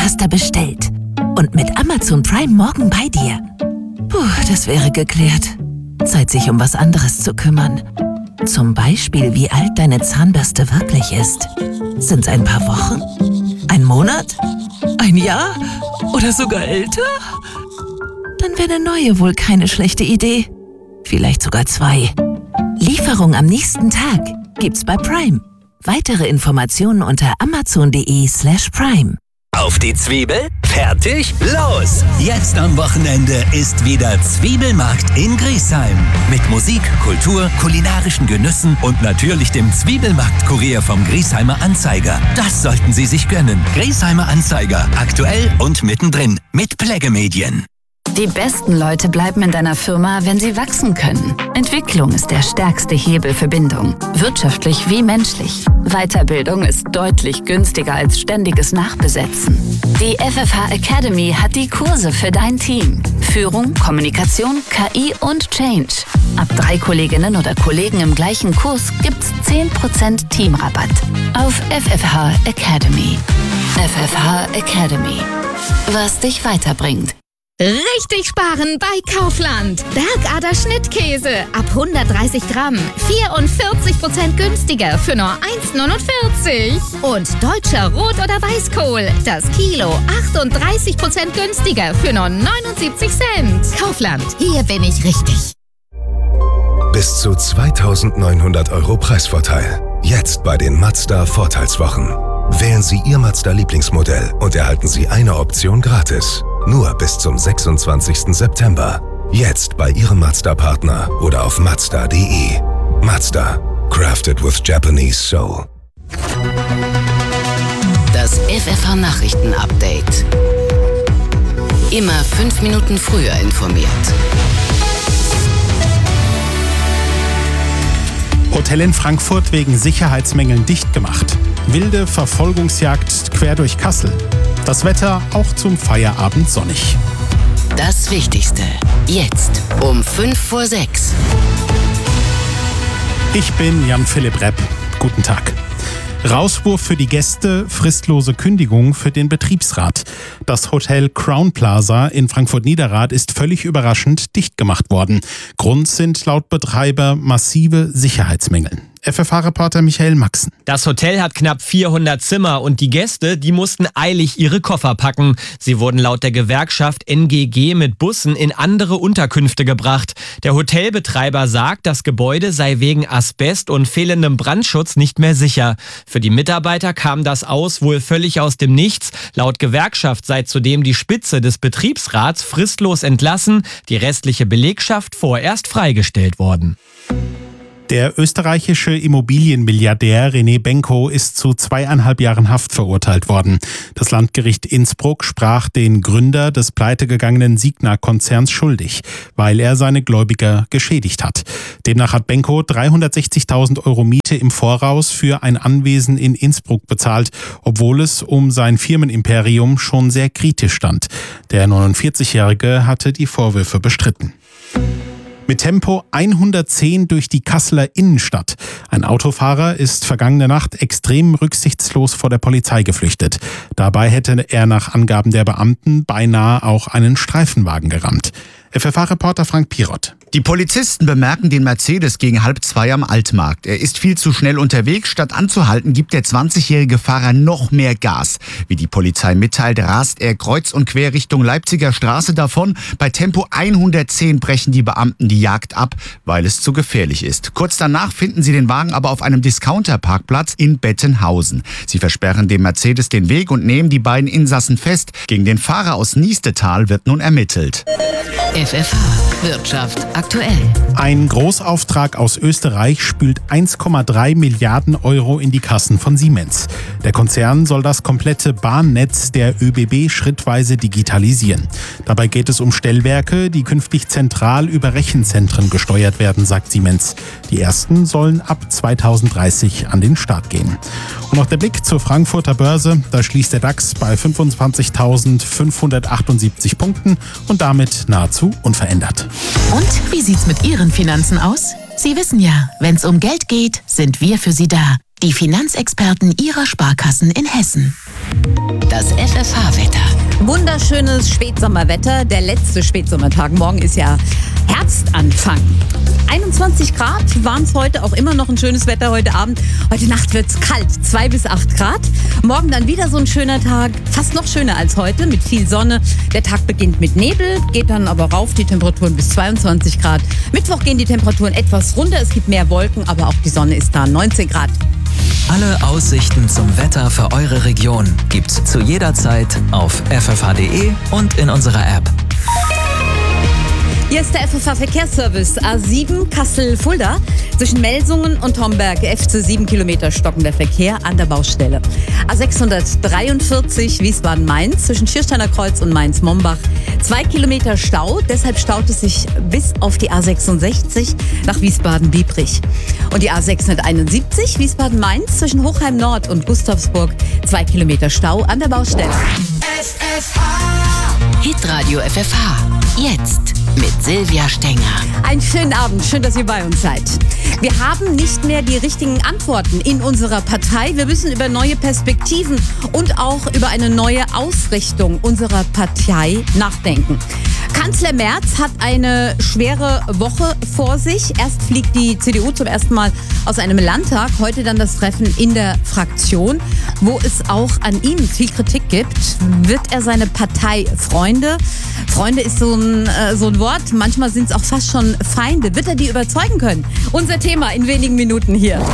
Zahnpasta bestellt und mit Amazon Prime morgen bei dir. Puh, das wäre geklärt. Zeit, sich um was anderes zu kümmern. Zum Beispiel, wie alt deine Zahnbürste wirklich ist. Sind's ein paar Wochen? Ein Monat? Ein Jahr? Oder sogar älter? Dann wäre eine neue wohl keine schlechte Idee. Vielleicht sogar 2. Lieferung am nächsten Tag gibt's bei Prime. Weitere Informationen unter amazon.de/prime. Auf die Zwiebel, fertig, los! Jetzt am Wochenende ist wieder Zwiebelmarkt in Griesheim. Mit Musik, Kultur, kulinarischen Genüssen und natürlich dem Zwiebelmarkt-Kurier vom Griesheimer Anzeiger. Das sollten Sie sich gönnen. Griesheimer Anzeiger, aktuell und mittendrin mit Pläggemedien. Die besten Leute bleiben in deiner Firma, wenn sie wachsen können. Entwicklung ist der stärkste Hebel für Bindung, wirtschaftlich wie menschlich. Weiterbildung ist deutlich günstiger als ständiges Nachbesetzen. Die FFH Academy hat die Kurse für dein Team. Führung, Kommunikation, KI und Change. Ab 3 Kolleginnen oder Kollegen im gleichen Kurs gibt's 10% Teamrabatt. Auf FFH Academy. FFH Academy. Was dich weiterbringt. Richtig sparen bei Kaufland. Bergader Schnittkäse ab 130 Gramm. 44% günstiger für nur 1,49. Und deutscher Rot- oder Weißkohl. Das Kilo 38% günstiger für nur 79 Cent. Kaufland, hier bin ich richtig. Bis zu 2.900 € Preisvorteil. Jetzt bei den Mazda Vorteilswochen. Wählen Sie Ihr Mazda-Lieblingsmodell und erhalten Sie eine Option gratis. Nur bis zum 26. September. Jetzt bei Ihrem Mazda-Partner oder auf Mazda.de. Mazda. Crafted with Japanese Soul. Das FFH-Nachrichten-Update. Immer 5 Minuten früher informiert. Hotel in Frankfurt wegen Sicherheitsmängeln dicht gemacht. Wilde Verfolgungsjagd quer durch Kassel. Das Wetter auch zum Feierabend sonnig. Das Wichtigste. Jetzt um 5:06. Ich bin Jan-Philipp Repp. Guten Tag. Rauswurf für die Gäste, fristlose Kündigung für den Betriebsrat. Das Hotel Crown Plaza in Frankfurt-Niederrad ist völlig überraschend dicht gemacht worden. Grund sind laut Betreiber massive Sicherheitsmängel. FFH-Reporter Michael Maxen. Das Hotel hat knapp 400 Zimmer und die Gäste, die mussten eilig ihre Koffer packen. Sie wurden laut der Gewerkschaft NGG mit Bussen in andere Unterkünfte gebracht. Der Hotelbetreiber sagt, das Gebäude sei wegen Asbest und fehlendem Brandschutz nicht mehr sicher. Für die Mitarbeiter kam das Aus wohl völlig aus dem Nichts. Laut Gewerkschaft sei zudem die Spitze des Betriebsrats fristlos entlassen, die restliche Belegschaft vorerst freigestellt worden. Der österreichische Immobilienmilliardär René Benko ist zu 2,5 Jahren Haft verurteilt worden. Das Landgericht Innsbruck sprach den Gründer des pleitegegangenen Signa-Konzerns schuldig, weil er seine Gläubiger geschädigt hat. Demnach hat Benko 360.000 € Miete im Voraus für ein Anwesen in Innsbruck bezahlt, obwohl es um sein Firmenimperium schon sehr kritisch stand. Der 49-Jährige hatte die Vorwürfe bestritten. Mit Tempo 110 durch die Kasseler Innenstadt. Ein Autofahrer ist vergangene Nacht extrem rücksichtslos vor der Polizei geflüchtet. Dabei hätte er nach Angaben der Beamten beinahe auch einen Streifenwagen gerammt. FFH-Reporter Frank Pirot. Die Polizisten bemerken den Mercedes gegen 1:30 am Altmarkt. Er ist viel zu schnell unterwegs. Statt anzuhalten, gibt der 20-jährige Fahrer noch mehr Gas. Wie die Polizei mitteilt, rast er kreuz und quer Richtung Leipziger Straße davon. Bei Tempo 110 brechen die Beamten die Jagd ab, weil es zu gefährlich ist. Kurz danach finden sie den Wagen aber auf einem Discounter-Parkplatz in Bettenhausen. Sie versperren dem Mercedes den Weg und nehmen die beiden Insassen fest. Gegen den Fahrer aus Niestetal wird nun ermittelt. FFH Wirtschaft aktuell. Ein Großauftrag aus Österreich spült 1,3 Milliarden € in die Kassen von Siemens. Der Konzern soll das komplette Bahnnetz der ÖBB schrittweise digitalisieren. Dabei geht es um Stellwerke, die künftig zentral über Rechenzentren gesteuert werden, sagt Siemens. Die ersten sollen ab 2030 an den Start gehen. Und noch der Blick zur Frankfurter Börse. Da schließt der DAX bei 25.578 Punkten und damit nahezu unverändert. Und wie sieht's mit Ihren Finanzen aus? Sie wissen ja, wenn's um Geld geht, sind wir für Sie da. Die Finanzexperten Ihrer Sparkassen in Hessen. Das FFH-Wetter. Wunderschönes Spätsommerwetter, der letzte Spätsommertag. Morgen ist ja Herbstanfang. 21 Grad waren es heute, auch immer noch ein schönes Wetter heute Abend. Heute Nacht wird es kalt, 2 bis 8 Grad. Morgen dann wieder so ein schöner Tag, fast noch schöner als heute, mit viel Sonne. Der Tag beginnt mit Nebel, geht dann aber rauf, die Temperaturen bis 22 Grad. Mittwoch gehen die Temperaturen etwas runter, es gibt mehr Wolken, aber auch die Sonne ist da, 19 Grad. Alle Aussichten zum Wetter für eure Region gibt's zu jeder Zeit auf ffh.de und in unserer App. Hier ist der FFH Verkehrsservice A7 Kassel-Fulda. Zwischen Melsungen und Homberg FC 7 Kilometer stockender Verkehr an der Baustelle. A643 Wiesbaden-Mainz zwischen Schiersteiner Kreuz und Mainz-Mombach. 2 Kilometer Stau, deshalb staut es sich bis auf die A66 nach Wiesbaden-Biebrich. Und die A671 Wiesbaden-Mainz zwischen Hochheim Nord und Gustavsburg. 2 Kilometer Stau an der Baustelle. Hitradio FFH. Jetzt mit Silvia Stenger. Einen schönen Abend, schön, dass ihr bei uns seid. Wir haben nicht mehr die richtigen Antworten in unserer Partei. Wir müssen über neue Perspektiven und auch über eine neue Ausrichtung unserer Partei nachdenken. Kanzler Merz hat eine schwere Woche vor sich. Erst fliegt die CDU zum ersten Mal aus einem Landtag, heute dann das Treffen in der Fraktion, wo es auch an ihm viel Kritik gibt. Wird er seine Parteifreunde, Freunde ist so ein Wort, manchmal sind es auch fast schon Feinde, wird er die überzeugen können? Unser Thema in wenigen Minuten hier.